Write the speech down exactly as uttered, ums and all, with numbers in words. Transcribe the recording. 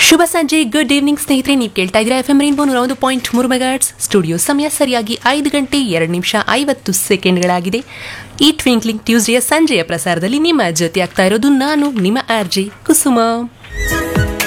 ಶುಭ ಸಂಜೆ, good evening ಸ್ನೇಹಿತರೆ. ನೀವು ಕೇಳ್ತಾ ಇದ್ದೀರಾ ಎಫ್ ಎಂ ರೈನ್ಬೋ ನೂರ ಒಂದು ಪಾಯಿಂಟ್ ಮೂರು ಮೆಗಾಹರ್ಟ್ಸ್. ಸ್ಟುಡಿಯೋ ಸಮಯ ಸರಿಯಾಗಿ ಐದು ಗಂಟೆ ಎರಡು ನಿಮಿಷ ಐವತ್ತು ಸೆಕೆಂಡ್ಗಳಾಗಿದೆ. ಈ ಟ್ವಿಂಕ್ಲಿಂಗ್ ಟ್ಯೂಸ್ಡೇಯ ಸಂಜೆಯ ಪ್ರಸಾರದಲ್ಲಿ ನಿಮ್ಮ ಜೊತೆ ಆಗ್ತಾ ಇರೋದು ನಾನು ನಿಮ್ಮ ಆರ್ ಜೆ ಕುಸುಮ.